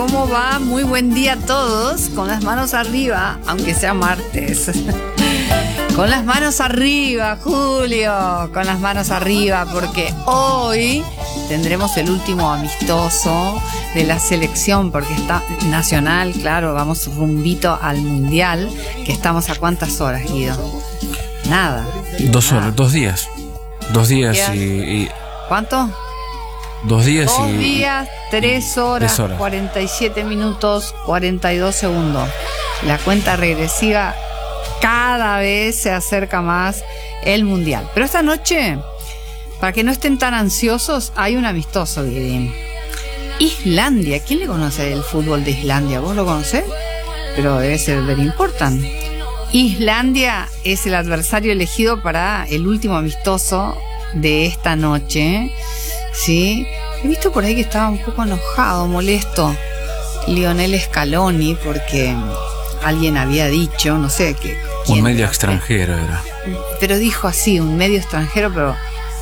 ¿Cómo va? Muy buen día a todos. Con las manos arriba, aunque sea martes. Con las manos arriba, Julio. Con las manos arriba, porque hoy tendremos el último amistoso de la selección, porque está nacional, claro, vamos rumbito al mundial, que estamos a ¿cuántas horas, Guido? Nada. 2 horas, 2 días. 2 días y... ¿Cuánto? 2 días 2 días, 3 horas, 3 horas, 47 minutos, 42 segundos. La cuenta regresiva cada vez se acerca más el mundial. Pero esta noche, para que no estén tan ansiosos, hay un amistoso, Guilín. Islandia. ¿Quién le conoce el fútbol de Islandia? ¿Vos lo conocés? Pero debe ser very important. Islandia es el adversario elegido para el último amistoso de esta noche. ¿Sí? He visto por ahí que estaba un poco enojado, molesto Lionel Scaloni, porque alguien había dicho, no sé qué. Un medio extranjero era. Pero dijo así, un medio extranjero, pero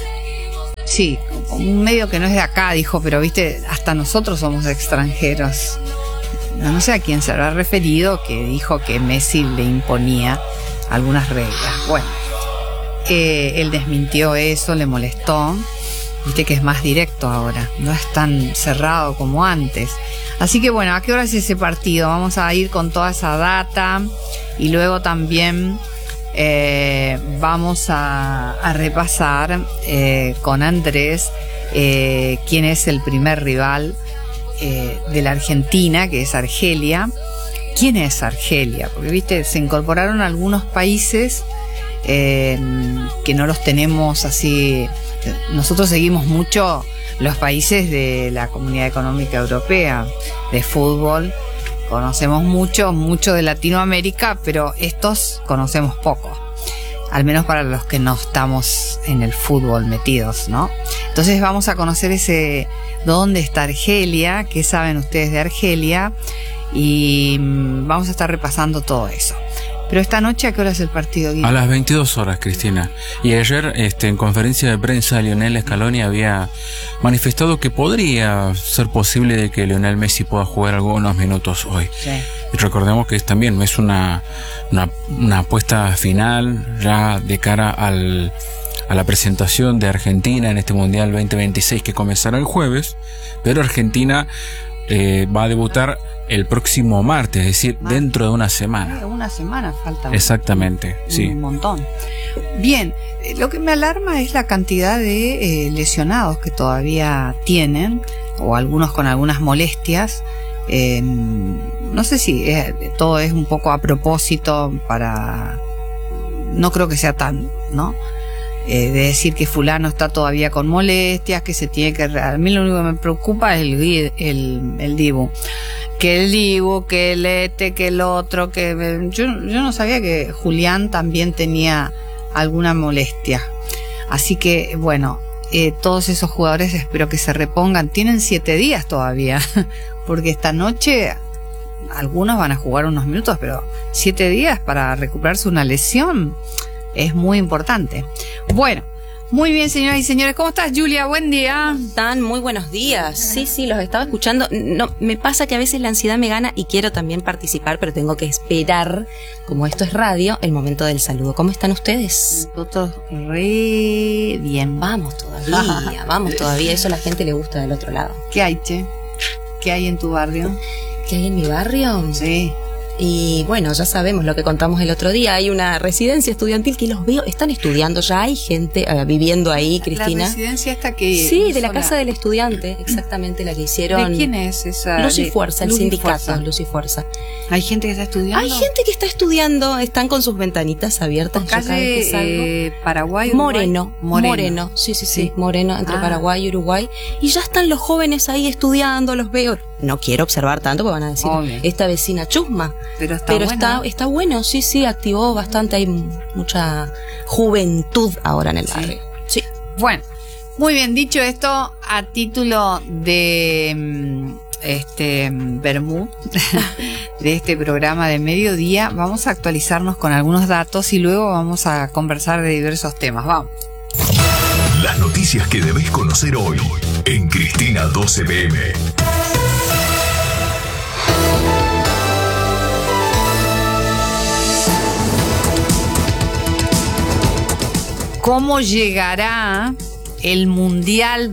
sí, un medio que no es de acá, dijo, pero viste, hasta nosotros somos extranjeros. No sé a quién se habrá referido, que dijo que Messi le imponía algunas reglas. Bueno, él desmintió eso, le molestó. Viste que es más directo ahora, no es tan cerrado como antes. Así que bueno, ¿a qué hora es ese partido? Vamos a ir con toda esa data y luego también vamos a repasar con Andrés quién es el primer rival de la Argentina, que es Argelia. ¿Quién es Argelia? Porque viste, se incorporaron algunos países que no los tenemos así. Nosotros seguimos mucho los países de la Comunidad Económica Europea de fútbol, conocemos mucho de Latinoamérica, pero estos conocemos poco, al menos para los que no estamos en el fútbol metidos, ¿no? Entonces vamos a conocer dónde está Argelia, qué saben ustedes de Argelia, y vamos a estar repasando todo eso. Pero esta noche, ¿a qué hora es el partido, Guido? A las 22 horas, Cristina. Y ayer, en conferencia de prensa, Lionel Scaloni había manifestado que podría ser posible de que Lionel Messi pueda jugar algunos minutos hoy. Sí. Y recordemos que también es una apuesta final ya de cara a la presentación de Argentina en este Mundial 2026 que comenzará el jueves, pero Argentina va a debutar el próximo martes, es decir, dentro de una semana. Una semana falta. Exactamente, sí. Un montón. Bien, lo que me alarma es la cantidad de lesionados que todavía tienen, o algunos con algunas molestias. No sé si todo es un poco a propósito no creo que sea tan, ¿no? De decir que fulano está todavía con molestias, que se tiene que... A mí lo único que me preocupa es el Dibu. Que el Dibu, que el que el otro, que... Yo no sabía que Julián también tenía alguna molestia. Así que, bueno, todos esos jugadores espero que se repongan. Tienen 7 días todavía, porque esta noche algunos van a jugar unos minutos, pero 7 días para recuperarse una lesión es muy importante. Bueno, muy bien, señoras y señores. ¿Cómo estás, Julia? Buen día. Están muy buenos días. Sí, los estaba escuchando. No, me pasa que a veces la ansiedad me gana y quiero también participar, pero tengo que esperar, como esto es radio, el momento del saludo. ¿Cómo están ustedes? Nosotros re bien. Vamos todavía. Eso a la gente le gusta del otro lado. ¿Qué hay, che? ¿Qué hay en tu barrio? ¿Qué hay en mi barrio? Sí. Y bueno, ya sabemos lo que contamos el otro día. Hay una residencia estudiantil que los veo, están estudiando, ya hay gente viviendo ahí, Cristina. ¿La residencia esta que...? Sí, de la Casa del Estudiante, exactamente, la que hicieron. ¿De quién es esa? Luz y Fuerza, el sindicato, Fuerza. Luz y Fuerza. ¿Hay gente que está estudiando? Hay gente que está estudiando, están con sus ventanitas abiertas. Calle Paraguay, Moreno, sí, Moreno, entre Paraguay y Uruguay. Y ya están los jóvenes ahí estudiando, los veo. No quiero observar tanto porque van a decir, esta vecina chusma. Pero está bueno, sí, activó bastante, hay mucha juventud ahora en el barrio. Sí. Bueno, muy bien, dicho esto, a título de Bermú, de este programa de mediodía, vamos a actualizarnos con algunos datos y luego vamos a conversar de diversos temas. Vamos. Las noticias que debes conocer hoy en Cristina 12 PM. ¿Cómo llegará el Mundial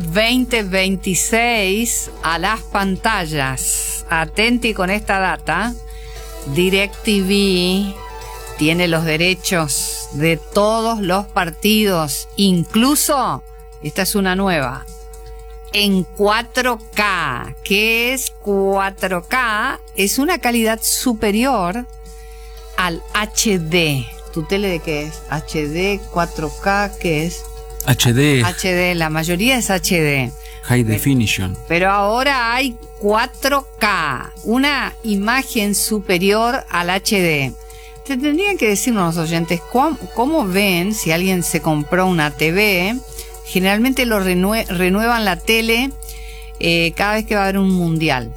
2026 a las pantallas? Atenti con esta data. DirecTV tiene los derechos de todos los partidos, incluso, esta es una nueva, en 4K. ¿Qué es 4K? Es una calidad superior al HD. ¿Tu tele de qué es? HD, 4K, ¿qué es? HD. HD, la mayoría es HD. High Definition. Pero ahora hay 4K, una imagen superior al HD. Te tendrían que decirnos los oyentes cómo ven si alguien se compró una TV. Generalmente lo renuevan la tele cada vez que va a haber un mundial.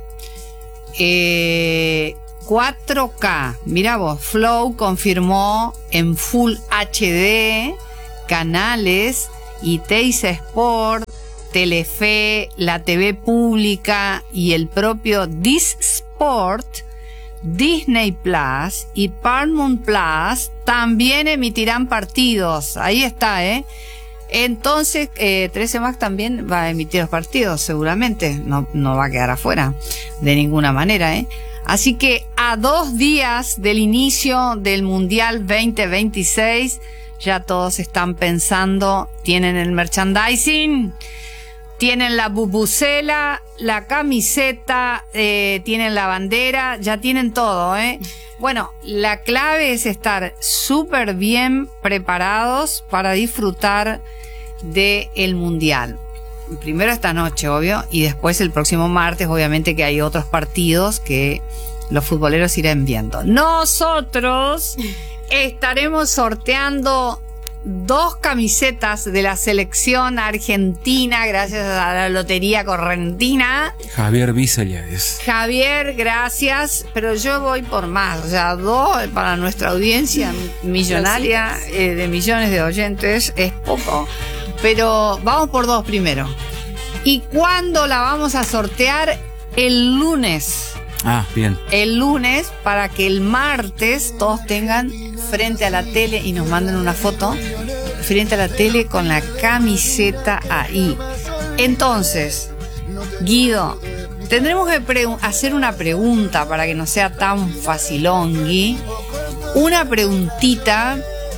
4K, mira vos, Flow confirmó en Full HD canales y Teisa Sport, Telefe, la TV pública y el propio Disport, Disney Plus y Paramount Plus también emitirán partidos. Ahí está, Entonces, 13 Max también va a emitir los partidos, seguramente. No va a quedar afuera de ninguna manera, Así que a 2 días del inicio del Mundial 2026, ya todos están pensando, tienen el merchandising, tienen la bubucela, la camiseta, tienen la bandera, ya tienen todo, Bueno, la clave es estar súper bien preparados para disfrutar del Mundial. Primero esta noche, obvio, y después el próximo martes, obviamente que hay otros partidos que los futboleros irán viendo. Nosotros estaremos sorteando 2 camisetas de la selección argentina gracias a la Lotería Correntina. Javier Viceliades. Javier, gracias, pero yo voy por más, o sea, 2 para nuestra audiencia millonaria de millones de oyentes es poco, pero vamos por 2 primero. ¿Y cuándo la vamos a sortear? El lunes. Ah, bien. El lunes, para que el martes todos tengan frente a la tele y nos manden una foto frente a la tele con la camiseta ahí. Entonces, Guido, tendremos que hacer una pregunta para que no sea tan facilongui. Una preguntita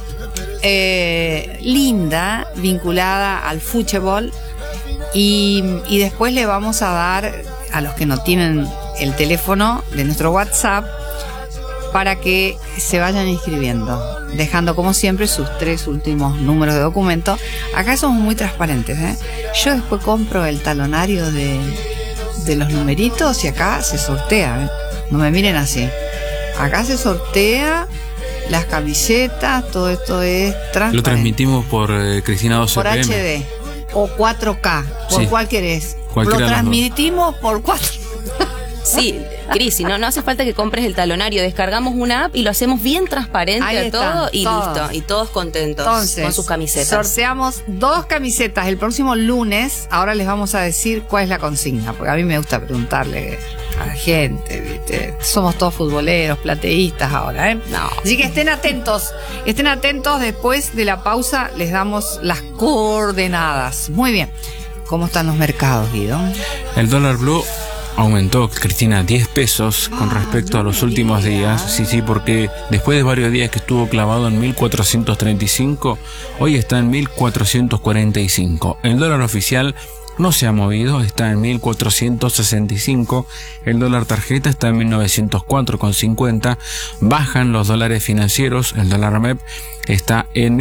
linda, vinculada al fútbol. Y después le vamos a dar a los que no tienen el teléfono de nuestro WhatsApp para que se vayan inscribiendo, dejando como siempre sus 3 últimos números de documento. Acá somos muy transparentes, Yo después compro el talonario de los numeritos y acá se sortea, No me miren así. Acá se sortea las camisetas, todo esto es transparente. Lo transmitimos por Cristina 12 por HD o 4K, ¿por cuál querés? Lo transmitimos por 4K. Sí, Crisi, no hace falta que compres el talonario, descargamos una app y lo hacemos bien transparente a todo y listo, y todos contentos. Entonces, con sus camisetas. Sorteamos 2 camisetas el próximo lunes. Ahora les vamos a decir cuál es la consigna, porque a mí me gusta preguntarle a la gente, ¿viste? Somos todos futboleros, plateístas ahora, No. Así que estén atentos, después de la pausa les damos las coordenadas. Muy bien. ¿Cómo están los mercados, Guido? El dólar blue aumentó, Cristina, 10 pesos con respecto a los últimos días. Sí, porque después de varios días que estuvo clavado en 1.435, hoy está en 1.445. El dólar oficial no se ha movido, está en 1.465. El dólar tarjeta está en 1.904,50. Bajan los dólares financieros. El dólar MEP está en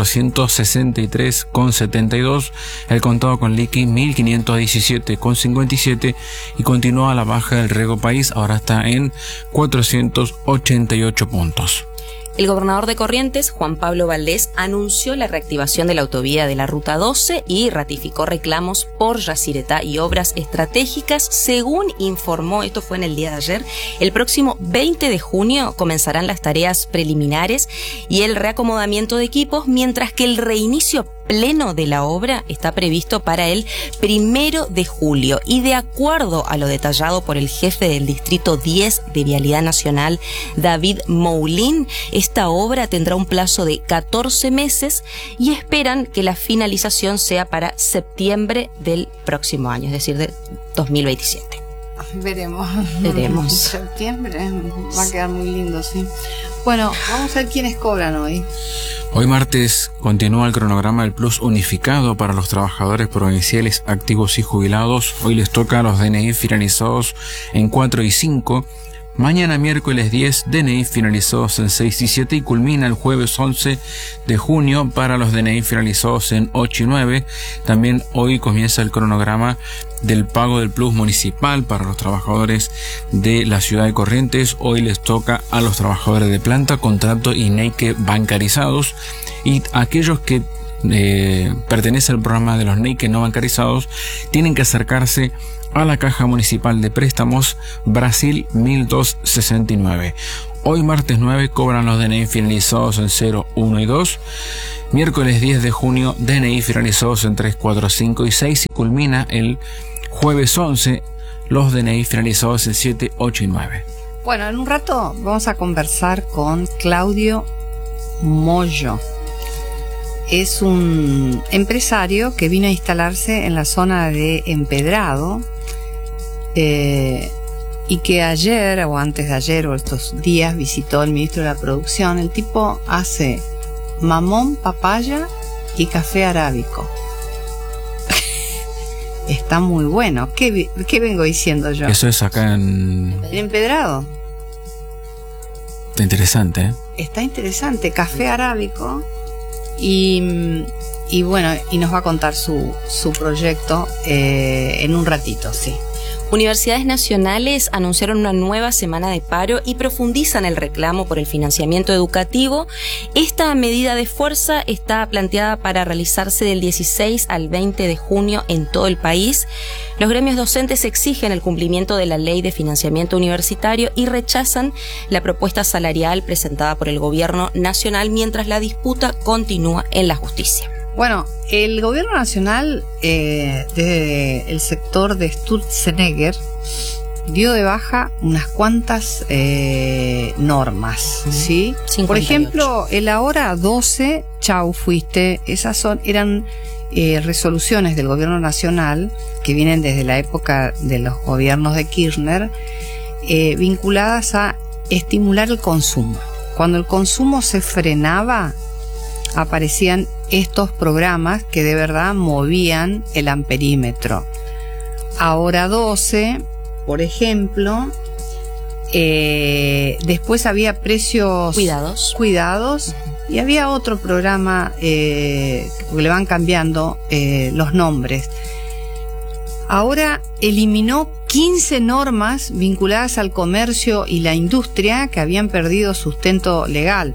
1.463,72. El contado con liqui 1.517,57 y continúa a la baja del Rego País. Ahora está en 488 puntos. El gobernador de Corrientes, Juan Pablo Valdés, anunció la reactivación de la autovía de la Ruta 12 y ratificó reclamos por Yacyretá y obras estratégicas. Según informó, esto fue en el día de ayer, el próximo 20 de junio comenzarán las tareas preliminares y el reacomodamiento de equipos, mientras que el reinicio pleno de la obra está previsto para el 1 de julio y de acuerdo a lo detallado por el jefe del Distrito 10 de Vialidad Nacional, David Moulin, esta obra tendrá un plazo de 14 meses y esperan que la finalización sea para septiembre del próximo año, es decir, de 2027. Veremos. Septiembre va a quedar muy lindo, sí. Bueno, vamos a ver quiénes cobran hoy. Hoy martes continúa el cronograma del Plus unificado para los trabajadores provinciales activos y jubilados. Hoy les toca a los DNI finalizados en 4 y 5. Mañana miércoles 10, DNI finalizados en 6 y 7 y culmina el jueves 11 de junio para los DNI finalizados en 8 y 9. También hoy comienza el cronograma del pago del Plus municipal para los trabajadores de la ciudad de Corrientes. Hoy les toca a los trabajadores de planta, contrato y NEIQUE bancarizados y aquellos que pertenecen al programa de los NEIQUE no bancarizados tienen que acercarse a la Caja Municipal de Préstamos Brasil 1269. Hoy martes 9 cobran los DNI finalizados en 0, 1 y 2. Miércoles 10 de junio DNI finalizados en 3, 4, 5 y 6 y culmina el jueves 11 los DNI finalizados en 7, 8 y 9. Bueno, en un rato vamos a conversar con Claudio Moyo. Es un empresario que vino a instalarse en la zona de Empedrado y que ayer o antes de ayer o estos días visitó el ministro de la Producción. El tipo hace mamón, papaya y café arábico. Está muy bueno. ¿Qué vengo diciendo yo? Eso es acá en Empedrado. Está interesante, ¿eh? Está interesante. Café arábico. Y bueno, y nos va a contar su proyecto en un ratito, sí. Universidades nacionales anunciaron una nueva semana de paro y profundizan el reclamo por el financiamiento educativo. Esta medida de fuerza está planteada para realizarse del 16 al 20 de junio en todo el país. Los gremios docentes exigen el cumplimiento de la ley de financiamiento universitario y rechazan la propuesta salarial presentada por el gobierno nacional mientras la disputa continúa en la justicia. Bueno, el gobierno nacional, desde el sector de Sturzenegger, dio de baja unas cuantas normas, ¿sí? 58. Por ejemplo, el ahora 12, chau, fuiste, esas eran resoluciones del gobierno nacional que vienen desde la época de los gobiernos de Kirchner, vinculadas a estimular el consumo. Cuando el consumo se frenaba, aparecían estos programas que de verdad movían el amperímetro. Ahora 12, por ejemplo, después había precios cuidados y había otro programa que le van cambiando los nombres. Ahora eliminó 15 normas vinculadas al comercio y la industria que habían perdido sustento legal.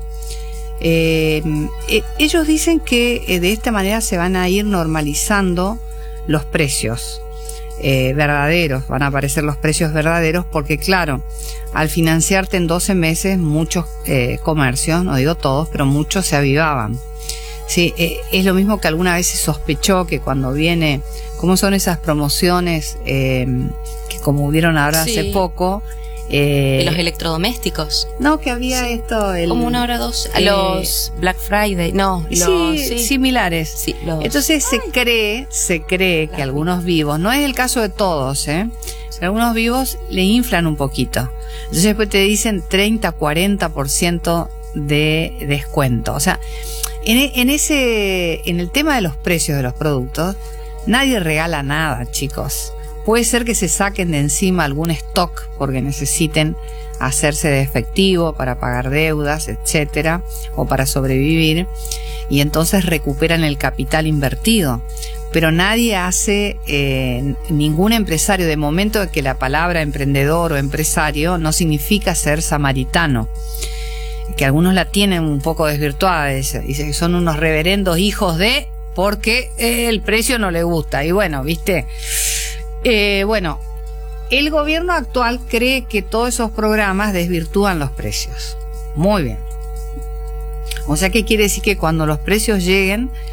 Ellos dicen que de esta manera se van a ir normalizando los precios verdaderos, van a aparecer los precios verdaderos porque claro, al financiarte en 12 meses muchos comercios, no digo todos, pero muchos se avivaban. Sí, es lo mismo que alguna vez se sospechó que cuando viene, ¿cómo son esas promociones que como hubieron ahora hace poco? De los electrodomésticos. No, que había esto... como 1 hora 2. Los Black Friday. No, similares. Sí, entonces se cree que algunos vivos, no es el caso de todos, algunos vivos le inflan un poquito. Entonces después te dicen 30-40% de descuento. O sea, en el tema de los precios de los productos, nadie regala nada, chicos. Puede ser que se saquen de encima algún stock porque necesiten hacerse de efectivo para pagar deudas, etcétera, o para sobrevivir, y entonces recuperan el capital invertido. Pero nadie hace, ningún empresario, de momento de que la palabra emprendedor o empresario no significa ser samaritano, que algunos la tienen un poco desvirtuada, dice que son unos reverendos hijos de, porque el precio no le gusta, y bueno, viste. Bueno, el gobierno actual cree que todos esos programas desvirtúan los precios. Muy bien. O sea, ¿qué quiere decir? Que cuando los precios lleguen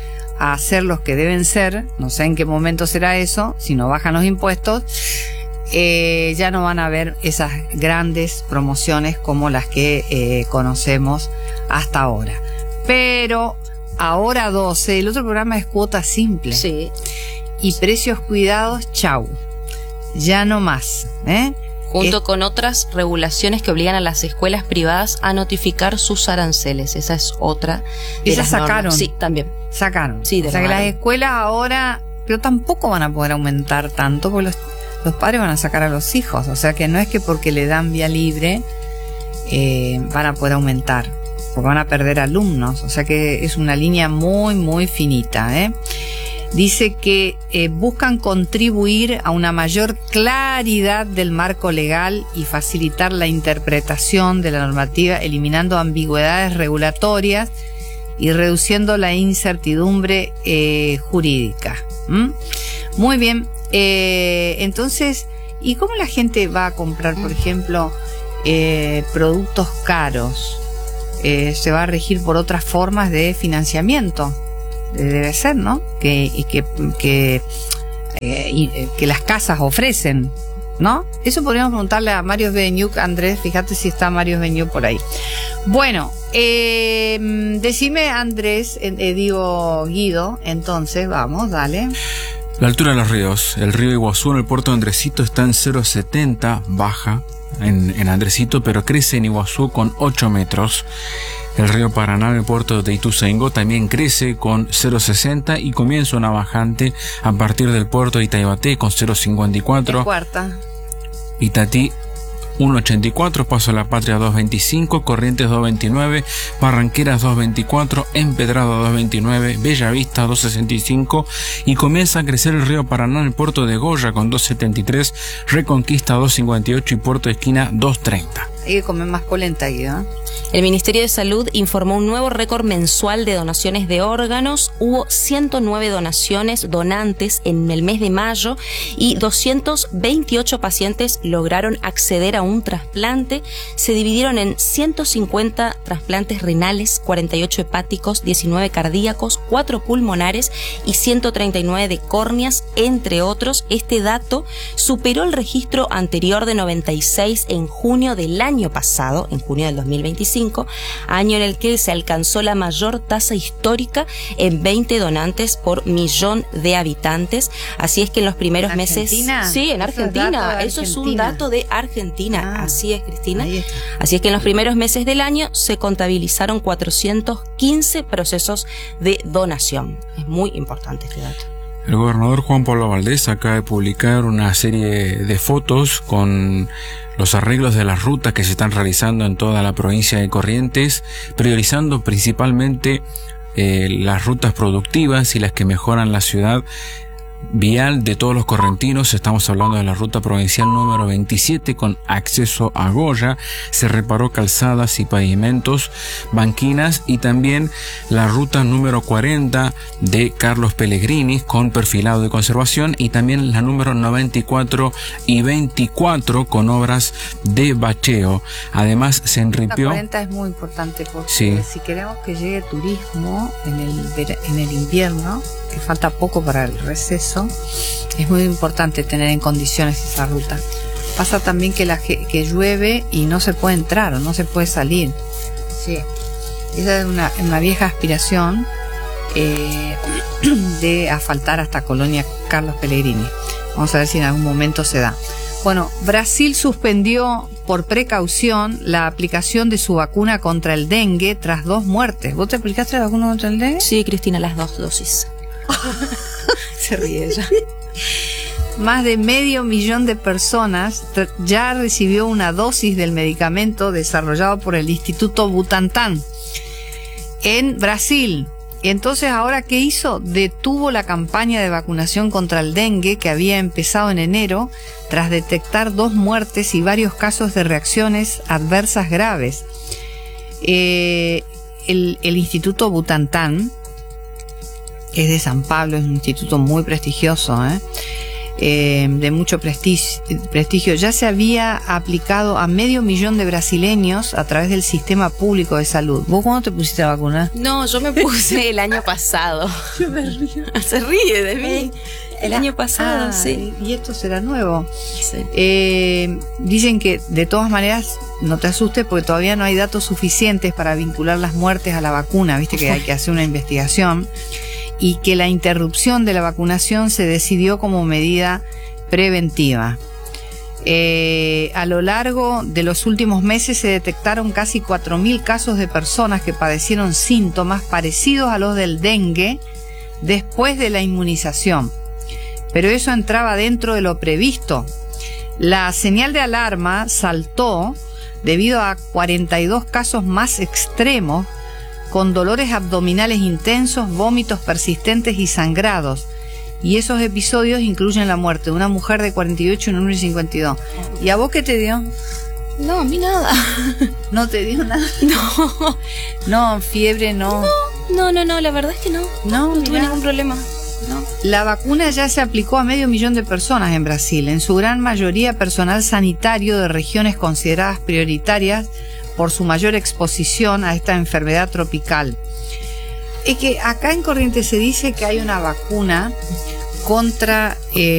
a ser los que deben ser, no sé en qué momento será eso, si no bajan los impuestos, ya no van a haber esas grandes promociones como las que conocemos hasta ahora. Pero ahora 12, el otro programa es cuota simple. Sí. Y precios cuidados, chau. Ya no más, Junto con otras regulaciones que obligan a las escuelas privadas a notificar sus aranceles. Esa es otra. Esas sacaron. Sí, también. Sacaron. Sí, o sea que las escuelas ahora, pero tampoco van a poder aumentar tanto, porque los padres van a sacar a los hijos. O sea que no es que porque le dan vía libre van a poder aumentar, porque van a perder alumnos. O sea que es una línea muy, muy finita, Dice que buscan contribuir a una mayor claridad del marco legal y facilitar la interpretación de la normativa, eliminando ambigüedades regulatorias y reduciendo la incertidumbre jurídica. Muy bien. Entonces, ¿y cómo la gente va a comprar, por ejemplo, productos caros? Se va a regir por otras formas de financiamiento. Debe ser, ¿no? Que las casas ofrecen, ¿no? Eso podríamos preguntarle a Mario Beñuc. Andrés, fíjate si está Mario Beñuc por ahí. Bueno, decime, Andrés, Guido, entonces, vamos, dale. La altura de los ríos. El río Iguazú en el puerto de Andresito está en 0,70, baja en Andresito, pero crece en Iguazú con 8 metros. El río Paraná en el puerto de Ituzaingó también crece con 0,60 y comienza una bajante a partir del puerto de Itaibaté con 0,54. Cuarta. Itatí 1,84, Paso de la Patria 2,25, Corrientes 2,29, Barranqueras 2,24, Empedrado 2,29, Bellavista 2,65 y comienza a crecer el río Paraná en el puerto de Goya con 2,73, Reconquista 2,58 y Puerto de Esquina 2,30. Hay que comer más polenta, Guido. El Ministerio de Salud informó un nuevo récord mensual de donaciones de órganos. Hubo 109 donantes en el mes de mayo y 228 pacientes lograron acceder a un trasplante. Se dividieron en 150 trasplantes renales, 48 hepáticos, 19 cardíacos, 4 pulmonares y 139 de córneas, entre otros. Este dato superó el registro anterior de 96 en junio del año pasado, en junio del 2025, año en el que se alcanzó la mayor tasa histórica en 20 donantes por millón de habitantes. Así es que en los primeros meses... Sí, en Argentina. Eso es un dato de Argentina. Así es, Cristina. Así es que en los primeros meses del año se contabilizaron 415 procesos de donación. Es muy importante este dato. El gobernador Juan Pablo Valdés acaba de publicar una serie de fotos con los arreglos de las rutas que se están realizando en toda la provincia de Corrientes, priorizando principalmente las rutas productivas y las que mejoran la ciudad vial de todos los correntinos. Estamos hablando de la ruta provincial número 27 con acceso a Goya. Se reparó calzadas y pavimentos, banquinas, y también la ruta número 40 de Carlos Pellegrini con perfilado de conservación, y también la número 94 y 24 con obras de bacheo. Además se enripió. La 40 es muy importante porque si queremos que llegue turismo en el invierno, que falta poco para el receso, es muy importante tener en condiciones esa ruta. Pasa también que llueve y no se puede entrar o no se puede salir. Sí. Esa es una vieja aspiración de asfaltar hasta Colonia Carlos Pellegrini. Vamos a ver si en algún momento se da. Bueno, Brasil suspendió por precaución la aplicación de su vacuna contra el dengue tras 2 muertes. ¿Vos te aplicaste la vacuna contra el dengue? Sí, Cristina, las 2 dosis. Se ríe ella. Más de 500.000 de personas ya recibió una dosis del medicamento desarrollado por el Instituto Butantan en Brasil. Y entonces, ¿ahora qué hizo? Detuvo la campaña de vacunación contra el dengue que había empezado en enero tras detectar 2 muertes y varios casos de reacciones adversas graves. El Instituto Butantan es de San Pablo, es un instituto muy prestigioso, de mucho prestigio, ya se había aplicado a 500.000 de brasileños a través del sistema público de salud. ¿Vos cuándo te pusiste la vacuna? No, yo me puse el año pasado. Yo me río. Se ríe de mí. El año pasado, sí. Y esto será nuevo. Sí. Dicen que de todas maneras no te asustes porque todavía no hay datos suficientes para vincular las muertes a la vacuna. Viste que hay que hacer una investigación. Y que la interrupción de la vacunación se decidió como medida preventiva. A lo largo de los últimos meses se detectaron casi 4.000 casos de personas que padecieron síntomas parecidos a los del dengue después de la inmunización. Pero eso entraba dentro de lo previsto. La señal de alarma saltó debido a 42 casos más extremos con dolores abdominales intensos, vómitos persistentes y sangrados. Y esos episodios incluyen la muerte de una mujer de 48 y un hombre de 52. ¿Y a vos qué te dio? No, a mí nada. ¿No te dio nada? No. No, fiebre no. No, la verdad es que no. No tuve ningún problema. No. La vacuna ya se aplicó a 500.000 de personas en Brasil, en su gran mayoría personal sanitario de regiones consideradas prioritarias por su mayor exposición a esta enfermedad tropical. Es que acá en Corrientes se dice que hay una vacuna contra